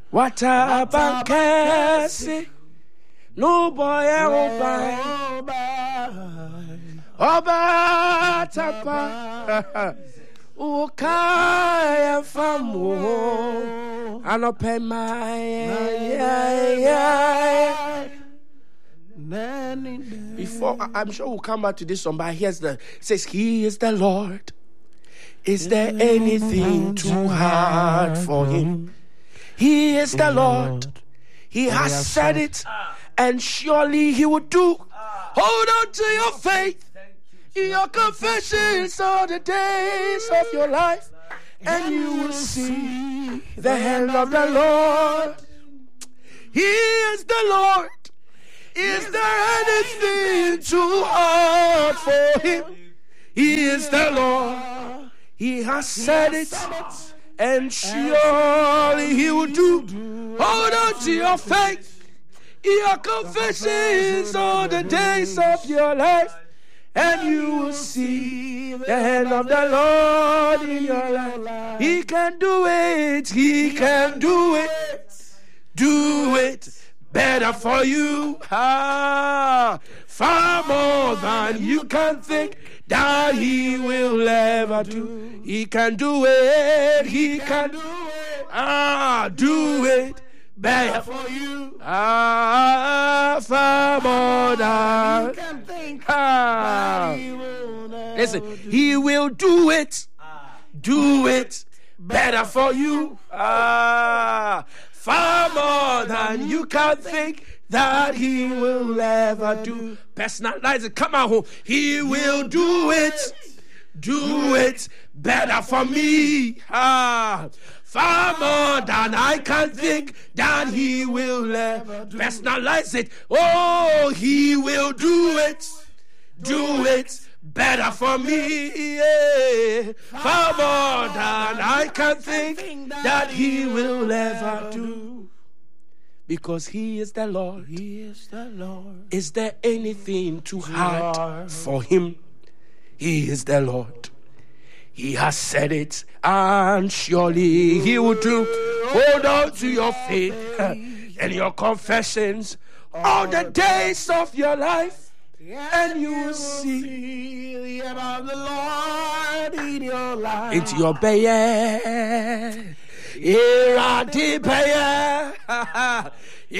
What a bankasi. No boy, Oba tapa. Ukaya famu. Anope Before I'm sure we'll come back to this one, but here's it says, He is the Lord. Is there anything too hard for him? He is the Lord. He has said it, and surely he will do. Hold on to your faith, your confessions all the days of your life, and you will see the hand of the Lord. He is the Lord. Is there anything too hard for him? He is the Lord. He has said it, and surely he will do. Hold on to your faith, your confessions all the days of your life, and you will see the hand of the Lord in your life. He can do it. He can do it. Do it better for you. Far more than you can think that he will ever do. He can do it. He can do it. Do it better for you. Far more than you can think. Listen, he will do it. Do it better for you. Far more than you can think that he will ever do. Personalize it. Come on home. He will do it. Do it better for me. Far more than I can think that he will ever do. Personalize it. Oh, he will do it. Do it better for me. Yeah. Far more than I can think that he will ever do. Because he is the Lord. He is the Lord. Is there anything too hard for him? He is the Lord. He has said it, and surely he will do. Hold on to your faith and your confessions all the days of your life, and you will see the hand of the Lord in your life. Into your beye,